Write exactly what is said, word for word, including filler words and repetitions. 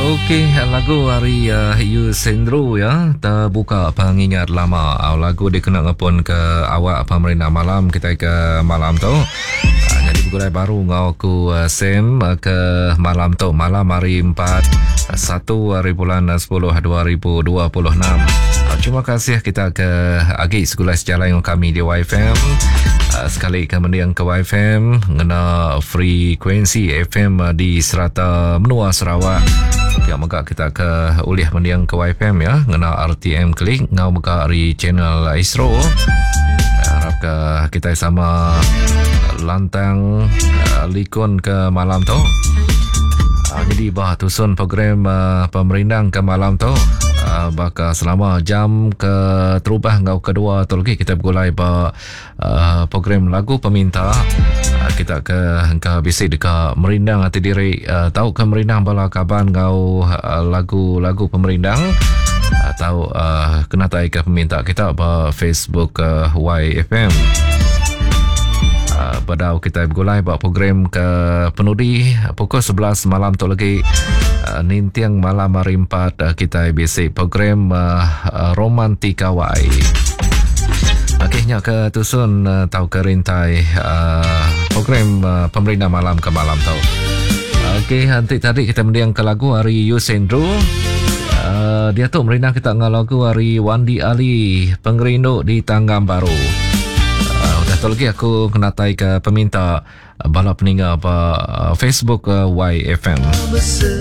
Okey, lagu hari uh, Yusendro ya, terbuka pengingat lama. Uh, lagu dikena ngepun ke awak pemerintah malam kita ke malam tu. Uh, jadi bergulai baru ngau ku uh, Sam uh, ke malam tu, malam hari empat satu hari bulan sepuluh dua ribu dua puluh enam. Uh, terima kasih kita ke Agi segulai sejalan yang kami di Y F M. Uh, sekali kemudian ke Y F M ngena frekuensi F M uh, di serata menua Sarawak. Ya, maka kita ke uliah mendiang ke Y F M ya, ngena R T M klik ngau muka dari channel Isro. Harap ke kita sama lantang uh, likun ke malam tu. Uh, jadi bah tusun program uh, pemerintah ke malam tu. Uh, baka selama jam ke terubah ngau kedua tu lagi kita bergulai ba uh, program lagu peminta. Uh, kita ke ke bisi dekat merindang hati diri uh, tahu ke merindang bala kaban ngau uh, lagu-lagu pemerintah atau uh, kena tai ke peminta kita ba Facebook uh, Y F M. Uh, pada kita bergulai buat program ke penudi pukul sebelas malam tu lagi uh, nintiang malam hari empat uh, kita bisi program uh, uh, Romantika Y. Akhirnya ke tusun uh, tahu ke rintai uh, program uh, pemerintah malam ke malam tau. Okey, nanti tadi kita mendiang ke lagu hari Yusendro. Uh, dia tu merindang kita dengan lagu hari Wandi Ali Pengerindu di Tanggam Baru. Uh, udah tu lagi aku kena tai ke peminta uh, balap peninggal apa uh, Facebook uh, Y F M.